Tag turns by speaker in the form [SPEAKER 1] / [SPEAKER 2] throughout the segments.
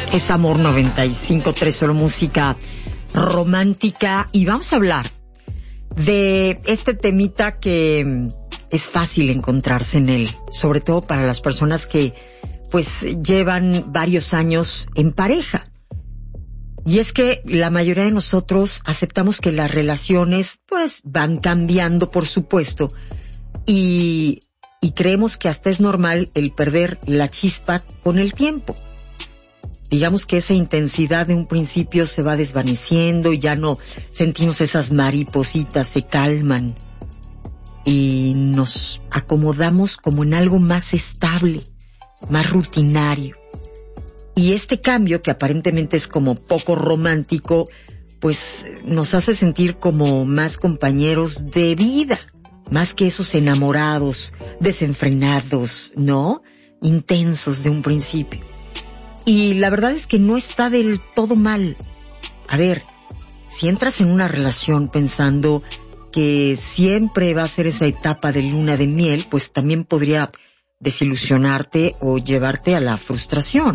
[SPEAKER 1] Es Amor 95.3, solo música romántica. Y vamos a hablar de este temita que es fácil encontrarse en él, sobre todo para las personas que pues llevan varios años en pareja. Y es que la mayoría de nosotros aceptamos que las relaciones pues van cambiando, por supuesto, y creemos que hasta es normal el perder la chispa con el tiempo. Digamos que esa intensidad de un principio se va desvaneciendo y ya no sentimos esas maripositas, se calman y nos acomodamos como en algo más estable, más rutinario. Y este cambio, que aparentemente es como poco romántico, pues nos hace sentir como más compañeros de vida, más que esos enamorados, desenfrenados, ¿no? Intensos de un principio. Y la verdad es que no está del todo mal. A ver, si entras en una relación pensando que siempre va a ser esa etapa de luna de miel, pues también podría desilusionarte o llevarte a la frustración.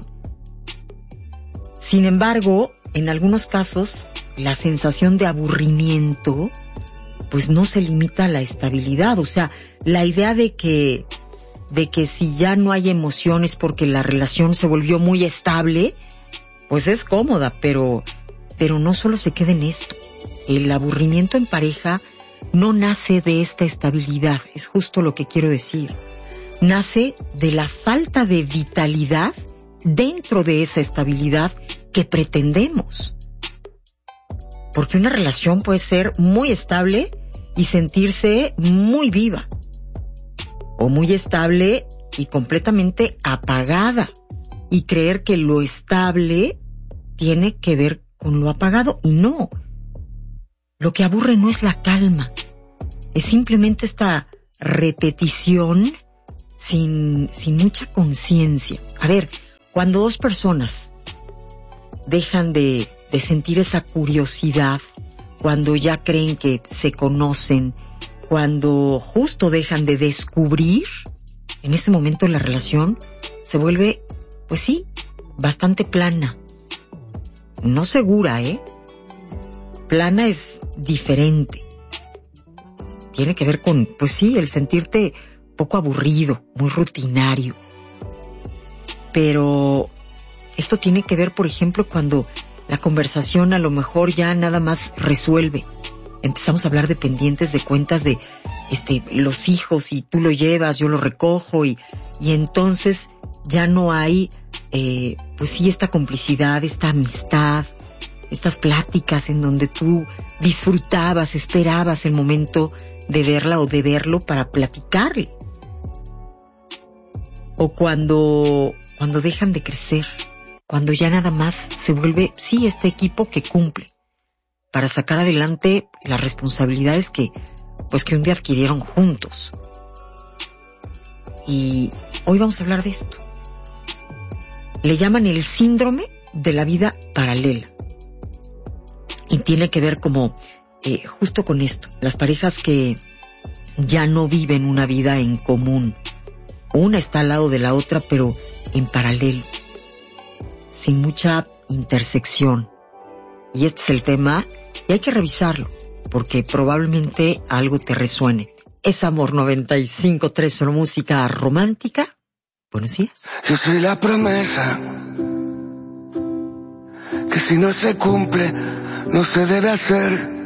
[SPEAKER 1] Sin embargo, en algunos casos, la sensación de aburrimiento, pues no se limita a la estabilidad. O sea, la idea de que si ya no hay emociones porque la relación se volvió muy estable, pues es cómoda, pero no solo se queda en esto. El aburrimiento en pareja no nace de esta estabilidad, es justo lo que quiero decir. Nace de la falta de vitalidad dentro de esa estabilidad que pretendemos. Porque una relación puede ser muy estable y sentirse muy viva, o muy estable y completamente apagada, y creer que lo estable tiene que ver con lo apagado, y no. Lo que aburre no es la calma, es simplemente esta repetición sin mucha conciencia. A ver, cuando dos personas dejan de sentir esa curiosidad, cuando ya creen que se conocen, cuando justo dejan de descubrir, en ese momento la relación se vuelve, pues sí, bastante plana. No segura, Plana es diferente. Tiene que ver con, pues sí, el sentirte poco aburrido, muy rutinario. Pero esto tiene que ver, por ejemplo, cuando la conversación a lo mejor ya nada más resuelve. Empezamos a hablar de pendientes, de cuentas de los hijos, y tú lo llevas, yo lo recojo, y entonces ya no hay, pues sí, esta complicidad, esta amistad, estas pláticas en donde tú disfrutabas, esperabas el momento de verla o de verlo para platicarle. O cuando dejan de crecer, cuando ya nada más se vuelve, sí, este equipo que cumple para sacar adelante las responsabilidades que un día adquirieron juntos. Y hoy vamos a hablar de esto. Le llaman el síndrome de la vida paralela. Y tiene que ver como justo con esto. Las parejas que ya no viven una vida en común. Una está al lado de la otra, pero en paralelo, sin mucha intersección. Y este es el tema, y hay que revisarlo, porque probablemente algo te resuene. Es Amor 95.3, solo música romántica. Buenos días.
[SPEAKER 2] Yo soy la promesa que si no se cumple, no se debe hacer.